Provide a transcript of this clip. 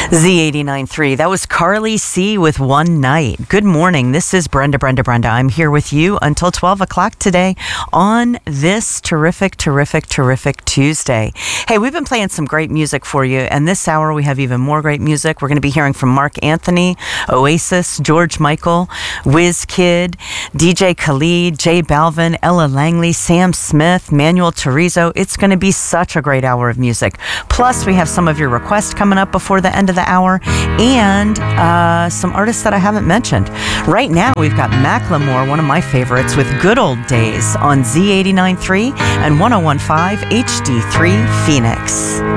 Z89.3. That was Carly C with One Night. Good morning. This is Brenda. I'm here with you until 12 o'clock today on this terrific Tuesday. Hey, we've been playing some great music for you, and this hour we have even more great music. We're going to be hearing from Mark Anthony, Oasis, George Michael, WizKid, DJ Khaled, J Balvin, Ella Langley, Sam Smith, Manuel Turizo. It's going to be such a great hour of music. Plus, we have some of your requests coming up before the end of the hour, and some artists that I haven't mentioned. Right now, we've got Macklemore, one of my favorites, with Good Old Days on Z89.3 and 101.5 HD3 Phoenix.